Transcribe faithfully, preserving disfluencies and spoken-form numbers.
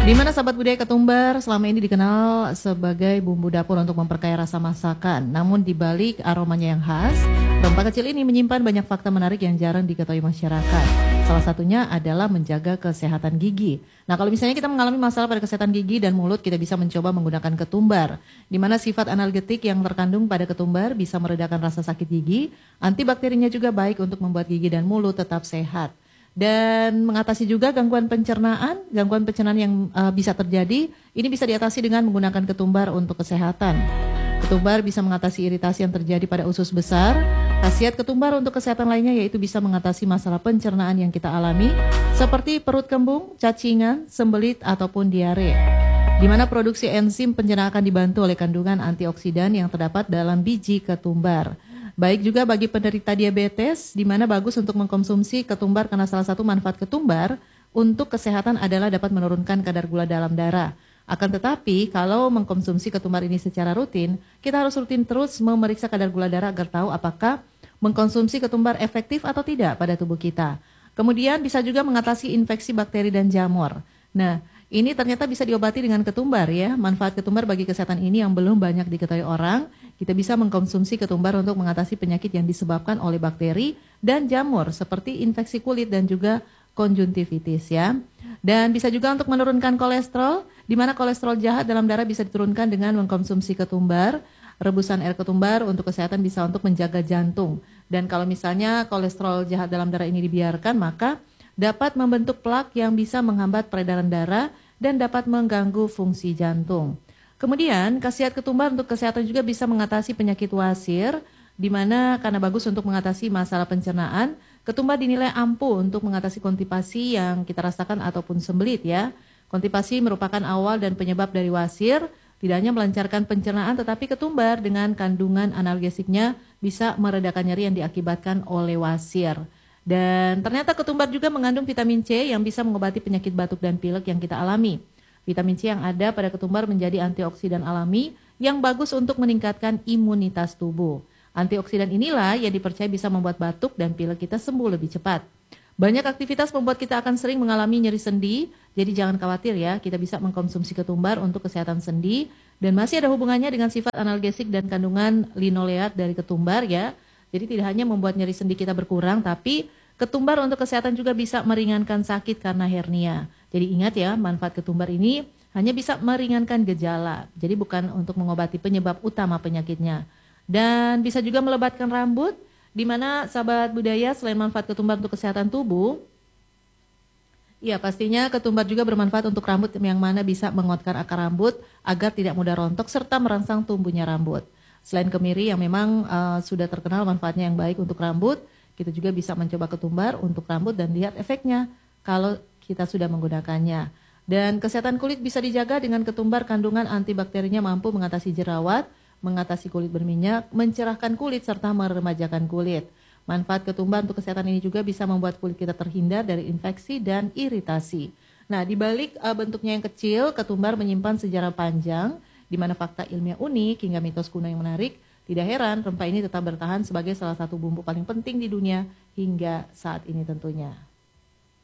Di mana sahabat budaya ketumbar selama ini dikenal sebagai bumbu dapur untuk memperkaya rasa masakan. Namun di balik aromanya yang khas, rempah kecil ini menyimpan banyak fakta menarik yang jarang diketahui masyarakat. Salah satunya adalah menjaga kesehatan gigi. Nah, kalau misalnya kita mengalami masalah pada kesehatan gigi dan mulut, kita bisa mencoba menggunakan ketumbar. Di mana sifat analgetik yang terkandung pada ketumbar bisa meredakan rasa sakit gigi, antibakterinya juga baik untuk membuat gigi dan mulut tetap sehat. Dan mengatasi juga gangguan pencernaan, gangguan pencernaan yang uh, bisa terjadi, ini bisa diatasi dengan menggunakan ketumbar untuk kesehatan. Ketumbar bisa mengatasi iritasi yang terjadi pada usus besar. Khasiat ketumbar untuk kesehatan lainnya yaitu bisa mengatasi masalah pencernaan yang kita alami, seperti perut kembung, cacingan, sembelit, ataupun diare. Di mana produksi enzim pencernaan akan dibantu oleh kandungan antioksidan yang terdapat dalam biji ketumbar. Baik juga bagi penderita diabetes, di mana bagus untuk mengkonsumsi ketumbar karena salah satu manfaat ketumbar untuk kesehatan adalah dapat menurunkan kadar gula dalam darah. Akan tetapi, kalau mengkonsumsi ketumbar ini secara rutin, kita harus rutin terus memeriksa kadar gula darah agar tahu apakah mengkonsumsi ketumbar efektif atau tidak pada tubuh kita. Kemudian bisa juga mengatasi infeksi bakteri dan jamur. Nah, ini ternyata bisa diobati dengan ketumbar ya. Manfaat ketumbar bagi kesehatan ini yang belum banyak diketahui orang. Kita bisa mengkonsumsi ketumbar untuk mengatasi penyakit yang disebabkan oleh bakteri dan jamur seperti infeksi kulit dan juga konjungtivitis ya. Dan bisa juga untuk menurunkan kolesterol, di mana kolesterol jahat dalam darah bisa diturunkan dengan mengkonsumsi ketumbar. Rebusan air ketumbar untuk kesehatan bisa untuk menjaga jantung. Dan kalau misalnya kolesterol jahat dalam darah ini dibiarkan, maka dapat membentuk plak yang bisa menghambat peredaran darah dan dapat mengganggu fungsi jantung. Kemudian, khasiat ketumbar untuk kesehatan juga bisa mengatasi penyakit wasir, di mana karena bagus untuk mengatasi masalah pencernaan, ketumbar dinilai ampuh untuk mengatasi konstipasi yang kita rasakan ataupun sembelit ya. Konstipasi merupakan awal dan penyebab dari wasir, tidak hanya melancarkan pencernaan tetapi ketumbar dengan kandungan analgesiknya bisa meredakan nyeri yang diakibatkan oleh wasir. Dan ternyata ketumbar juga mengandung vitamin C yang bisa mengobati penyakit batuk dan pilek yang kita alami. Vitamin C yang ada pada ketumbar menjadi antioksidan alami yang bagus untuk meningkatkan imunitas tubuh. Antioksidan inilah yang dipercaya bisa membuat batuk dan pilek kita sembuh lebih cepat. Banyak aktivitas membuat kita akan sering mengalami nyeri sendi, jadi jangan khawatir ya, kita bisa mengkonsumsi ketumbar untuk kesehatan sendi dan masih ada hubungannya dengan sifat analgesik dan kandungan linoleat dari ketumbar ya. Jadi tidak hanya membuat nyeri sendi kita berkurang, tapi ketumbar untuk kesehatan juga bisa meringankan sakit karena hernia. Jadi ingat ya, manfaat ketumbar ini hanya bisa meringankan gejala. Jadi bukan untuk mengobati penyebab utama penyakitnya. Dan bisa juga melebatkan rambut, di mana sahabat budaya selain manfaat ketumbar untuk kesehatan tubuh, ya pastinya ketumbar juga bermanfaat untuk rambut yang mana bisa menguatkan akar rambut agar tidak mudah rontok serta merangsang tumbuhnya rambut. Selain kemiri yang memang uh, sudah terkenal manfaatnya yang baik untuk rambut, kita juga bisa mencoba ketumbar untuk rambut dan lihat efeknya kalau kita sudah menggunakannya. Dan kesehatan kulit bisa dijaga dengan ketumbar, kandungan antibakterinya mampu mengatasi jerawat, mengatasi kulit berminyak, mencerahkan kulit serta meremajakan kulit. Manfaat ketumbar untuk kesehatan ini juga bisa membuat kulit kita terhindar dari infeksi dan iritasi. Nah, di balik uh, bentuknya yang kecil, ketumbar menyimpan sejarah panjang, di mana fakta ilmiah unik hingga mitos kuno yang menarik. Tidak heran rempah ini tetap bertahan sebagai salah satu bumbu paling penting di dunia hingga saat ini tentunya.